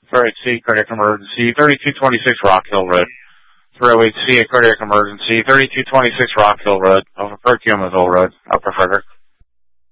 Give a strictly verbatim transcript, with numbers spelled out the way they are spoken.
three oh eight C, cardiac emergency, thirty-two twenty-six Rock Hill Road. three oh eight C, cardiac emergency, thirty-two twenty-six Rock Hill Road, over Perkiomerville Road, Upper Frederick.